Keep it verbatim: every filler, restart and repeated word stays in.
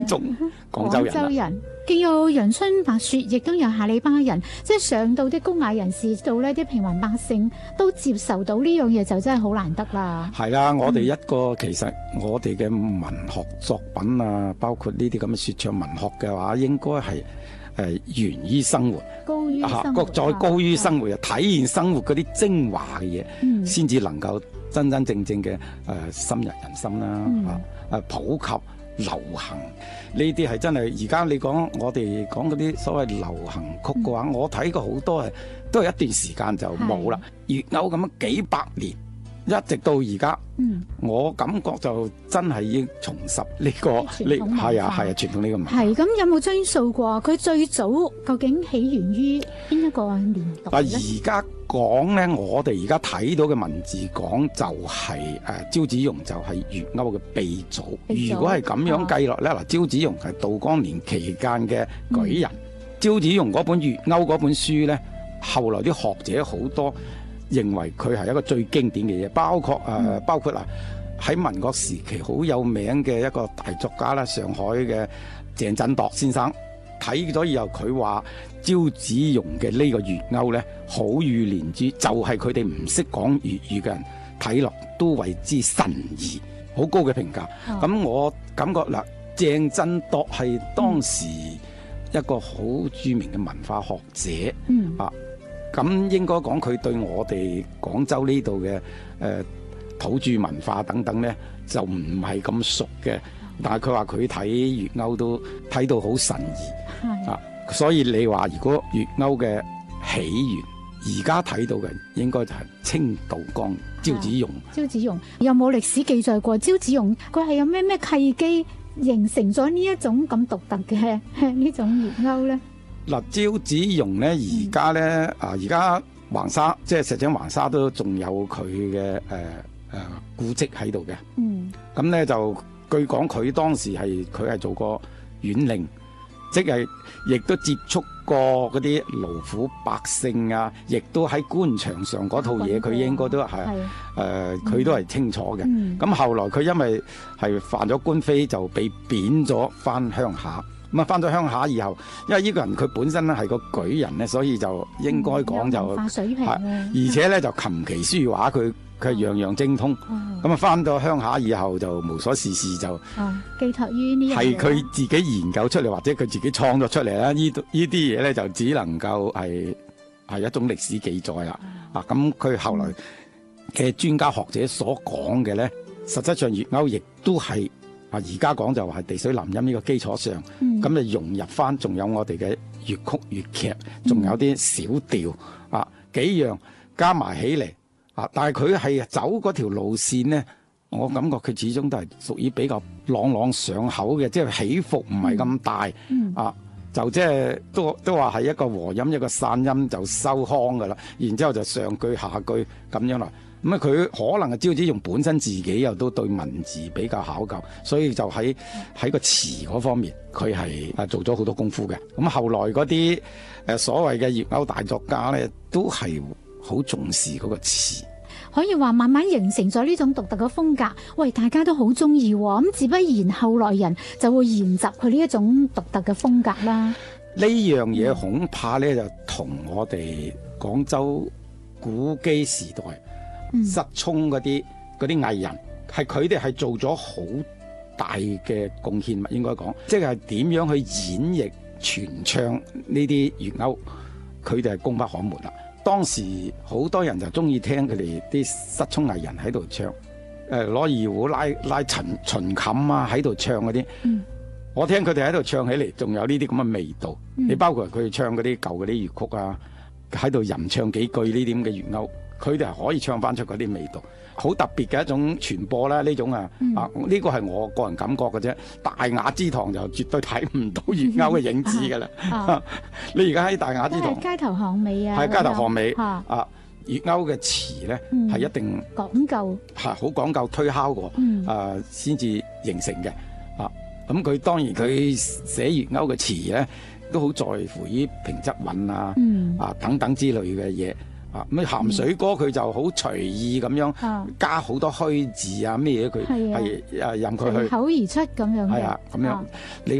種廣州人。廣州人既有陽春白雪，亦都有下里巴人，即係上到啲高雅人士到呢啲平民百姓都接受到呢樣嘢，就真係好難得啦。 係啦，我哋一個、嗯、其實我哋嘅文學作品啊，包括呢啲咁嘅說唱文學嘅話，應該係誒源於生活， 高於生活， 啊、再高於生活，又體現生活嗰啲精華嘅嘢，先、嗯、至能夠真真正正嘅誒、呃、深入人心啦，嗯、啊誒普及。流行呢啲係真係，而家你講我哋講嗰啲所謂流行曲嘅話，嗯、我睇過好多係都係一段時間就冇啦。粵謳咁樣幾百年，一直到而家，嗯，我感覺就真係已經重拾呢、這個呢係啊係啊傳統呢個文化。係咁有冇追溯過佢最早究竟起源於邊一個年代咧？而家講咧，我哋而家睇到嘅文字講就係、是、誒、呃、招子龍就係粵謳嘅鼻祖。如果係咁樣計落咧，嗱、啊，招子龍係道光年期間嘅舉人。嗯、招子龍嗰本粵謳嗰本書咧，後來啲學者好多認為佢係一個最經典嘅嘢，包括誒、呃嗯、包括啊喺民國時期好有名嘅一個大作家啦，上海嘅鄭振鐸先生睇咗以後，佢話招子龍嘅呢個粵謳咧，好語連珠，就係佢哋唔識講粵語嘅人睇落都為之神異，好高嘅評價。咁、哦、我感覺嗱，鄭振鐸係當時一個好著名嘅文化學者，嗯、啊，咁應該講佢對我哋廣州呢度嘅誒土著文化等等咧，就唔係咁熟嘅。但係佢話佢睇粵謳都睇到好神異啊，所以你話如果粵謳嘅起源而家睇到嘅，應該就係清道江招子龍。招子龍有冇歷史記載過？招子龍佢係有咩咩契機形成咗呢一種咁獨特嘅呢種粵謳咧？嗱，招子龍咧而家咧啊，而家橫沙即係石井橫沙都仲有佢嘅誒誒古蹟喺度嘅。嗯，咁咧就。據講佢當時係佢係做過縣令，即係亦都接觸過嗰啲勞苦百姓啊，亦都喺官場上嗰套嘢，佢應該都係誒，佢、呃嗯、都係清楚嘅。咁、嗯、後來佢因為係犯咗官非，就被貶咗翻鄉下。咁啊翻咗鄉下以後，因為呢個人佢本身咧係個舉人咧，所以就應該講就、嗯、文化水平、啊，而且咧就琴棋書畫佢。佢係樣樣精通，咁啊翻到鄉下以後就無所事事，就寄託於呢樣嘢，係佢自己研究出嚟，或者佢自己創作出嚟啦。呢度呢啲嘢咧就只能夠係係一種歷史記載啦。啊，咁佢後來嘅專家學者所講嘅咧，實際上粵謳亦都係啊，而家講就係地水南音呢個基礎上，咁就融入翻，仲有我哋嘅粵曲粵劇，仲有啲小調啊幾樣加埋起嚟。啊！但係佢係走嗰條路線咧，我感覺佢始終都係屬於比較朗朗上口嘅，即係起伏唔係咁大、嗯、啊，就即係都都話係一個和音一個散音就收腔噶啦，然之後就上句下句咁樣啦。咁啊，佢可能係招子龍本身自己又都對文字比較考究，所以就喺喺個詞嗰方面，佢係啊做咗好多功夫嘅。咁後來嗰啲誒所謂嘅粵謳大作家咧，都係好重視嗰個詞，可以話慢慢形成咗呢種獨特嘅風格。喂，大家都好中意喎，咁自不然後來人就會沿襲佢呢一種獨特嘅風格啦。呢樣嘢恐怕咧就同我哋廣州古基時代、嗯、失聰嗰啲嗰啲藝人，係佢哋係做咗好大嘅貢獻，應該講，即係點樣去演繹傳唱呢啲粵謳，佢哋係功不可沒啦。當時好多人就中意聽佢哋啲失聰藝人喺度唱，誒攞二胡拉拉秦秦琴啊喺度唱嗰啲、嗯，我聽佢哋喺度唱起嚟，仲有呢啲咁嘅味道。嗯、你包括佢哋唱嗰啲舊嗰啲粵曲啊，喺度吟唱幾句呢啲咁嘅粵謳，佢哋係可以唱翻出嗰啲味道，好特別嘅一種傳播啦。呢種啊，嗯、啊呢、呢個係我個人感覺嘅啫。大雅之堂就絕對睇唔到粵謳嘅影子㗎啦。嗯啊、你而家喺大雅之堂，街頭巷尾啊，係街頭巷尾啊。粵謳嘅詞咧係一定講究，係好講究推敲過，啊先至形成嘅。啊，咁佢當然佢寫粵謳嘅詞咧，都好在乎於平仄韻啊，嗯、啊等等之類嘅嘢。 啊，咁鹹水歌佢就好隨意咁樣加好多虛字啊咩嘢，佢係誒任佢去口而出咁樣嘅。 係啊，咁樣你。